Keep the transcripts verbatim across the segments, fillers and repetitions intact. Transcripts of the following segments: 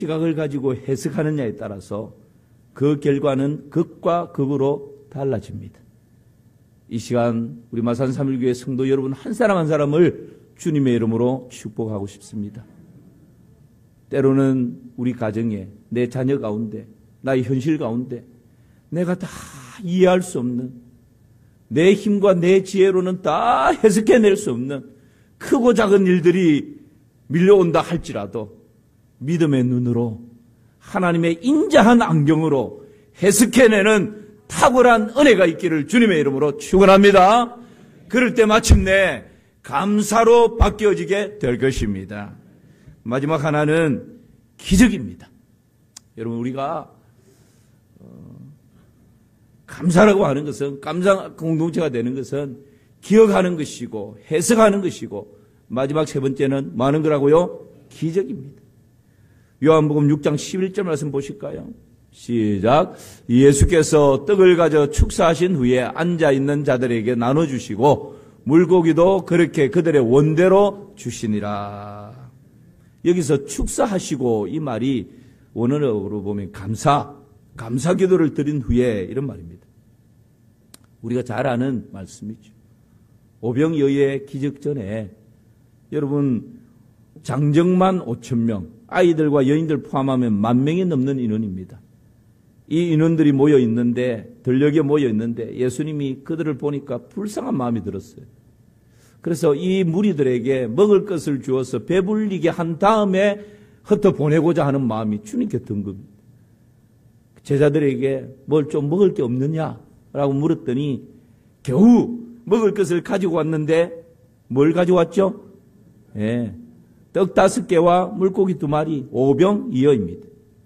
시각을 가지고 해석하느냐에 따라서 그 결과는 극과 극으로 달라집니다. 이 시간 우리 마산 삼일교회 성도 여러분 한 사람 한 사람을 주님의 이름으로 축복하고 싶습니다. 때로는 우리 가정에, 내 자녀 가운데, 나의 현실 가운데 내가 다 이해할 수 없는, 내 힘과 내 지혜로는 다 해석해낼 수 없는 크고 작은 일들이 밀려온다 할지라도 믿음의 눈으로 하나님의 인자한 안경으로 해석해내는 탁월한 은혜가 있기를 주님의 이름으로 축원합니다. 그럴 때 마침내 감사로 바뀌어지게 될 것입니다. 마지막 하나는 기적입니다. 여러분, 우리가 어, 감사라고 하는 것은, 감사 공동체가 되는 것은 기억하는 것이고 해석하는 것이고, 마지막 세 번째는 뭐 하는 거라고요? 기적입니다. 요한복음 육 장 십일 절 말씀 보실까요? 시작. 예수께서 떡을 가져 축사하신 후에 앉아있는 자들에게 나눠주시고 물고기도 그렇게 그들의 원대로 주시니라. 여기서 축사하시고 이 말이 원어로 보면 감사, 감사 기도를 드린 후에 이런 말입니다. 우리가 잘 아는 말씀이죠. 오병이어의 기적 전에 여러분 장정만 오천 명, 아이들과 여인들 포함하면 만 명이 넘는 인원입니다. 이 인원들이 모여 있는데, 들녘에 모여 있는데 예수님이 그들을 보니까 불쌍한 마음이 들었어요. 그래서 이 무리들에게 먹을 것을 주어서 배불리게 한 다음에 흩어 보내고자 하는 마음이 주님께 든 겁니다. 제자들에게 뭘 좀 먹을 게 없느냐라고 물었더니 겨우 먹을 것을 가지고 왔는데 뭘 가져왔죠? 예, 떡 다섯 개와 물고기 두 마리, 오병이어입니다.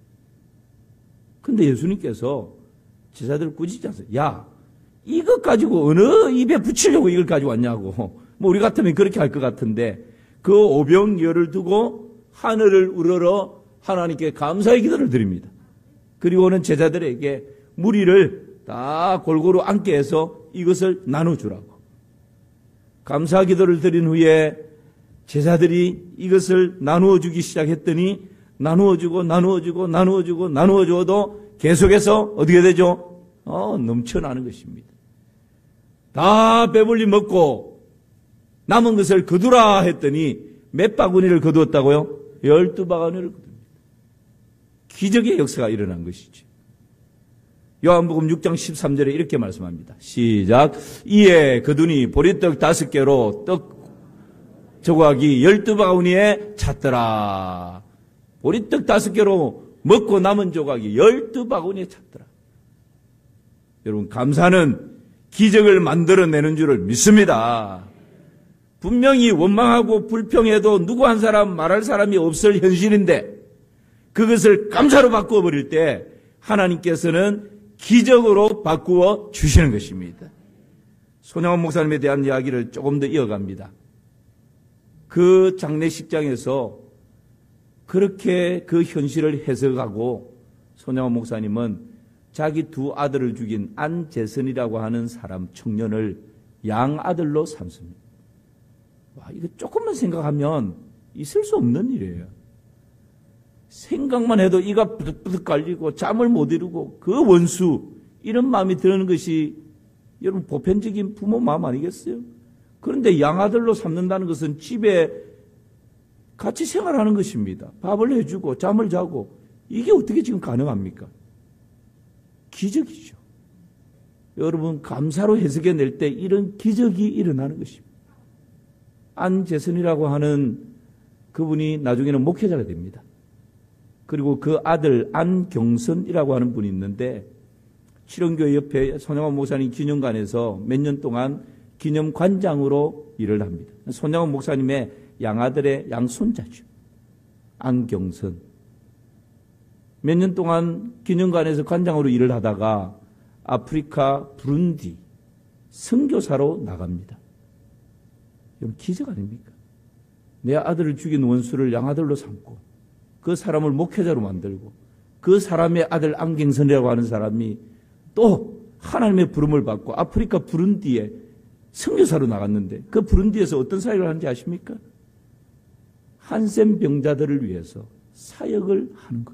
근데 예수님께서 제자들을 꾸짖지 않았어요. 야, 이것 가지고 어느 입에 붙이려고 이걸 가지고 왔냐고. 뭐 우리 같으면 그렇게 할 것 같은데 그 오병이어를 두고 하늘을 우러러 하나님께 감사의 기도를 드립니다. 그리고는 제자들에게 무리를 다 골고루 앉게 해서 이것을 나눠주라고. 감사 기도를 드린 후에 제자들이 이것을 나누어 주기 시작했더니 나누어 주고 나누어 주고 나누어 주고 나누어 줘도 계속해서 어떻게 되죠? 어, 넘쳐나는 것입니다. 다 배불리 먹고 남은 것을 거두라 했더니 몇 바구니를 거두었다고요? 열두 바구니를 거둡니다. 기적의 역사가 일어난 것이죠. 요한복음 육 장 십삼 절에 이렇게 말씀합니다. 시작. 이에 거두니 보리떡 다섯 개로 떡 조각이 열두 바구니에 찼더라. 보리떡 다섯 개로 먹고 남은 조각이 열두 바구니에 찼더라. 여러분, 감사는 기적을 만들어내는 줄을 믿습니다. 분명히 원망하고 불평해도 누구 한 사람 말할 사람이 없을 현실인데 그것을 감사로 바꾸어 버릴 때 하나님께서는 기적으로 바꾸어 주시는 것입니다. 손양원 목사님에 대한 이야기를 조금 더 이어갑니다. 그 장례식장에서 그렇게 그 현실을 해석하고 손양원 목사님은 자기 두 아들을 죽인 안재선이라고 하는 사람 청년을 양아들로 삼습니다. 와, 이거 조금만 생각하면 있을 수 없는 일이에요. 생각만 해도 이가 부득부득 깔리고 잠을 못 이루고 그 원수, 이런 마음이 드는 것이 여러분 보편적인 부모 마음 아니겠어요? 그런데 양아들로 삼는다는 것은 집에 같이 생활하는 것입니다. 밥을 해주고 잠을 자고, 이게 어떻게 지금 가능합니까? 기적이죠. 여러분, 감사로 해석해낼 때 이런 기적이 일어나는 것입니다. 안재선이라고 하는 그분이 나중에는 목회자가 됩니다. 그리고 그 아들 안경선이라고 하는 분이 있는데 칠원교회 옆에 손양원 목사님 기념관에서 몇 년 동안 기념관장으로 일을 합니다. 손양원 목사님의 양아들의 양손자죠. 안경선. 몇 년 동안 기념관에서 관장으로 일을 하다가 아프리카 부룬디 선교사로 나갑니다. 이건 기적 아닙니까? 내 아들을 죽인 원수를 양아들로 삼고 그 사람을 목회자로 만들고 그 사람의 아들 안경선이라고 하는 사람이 또 하나님의 부름을 받고 아프리카 부룬디에 선교사로 나갔는데 그 부룬디에서 어떤 사역을 하는지 아십니까? 한센 병자들을 위해서 사역을 하는 거예요.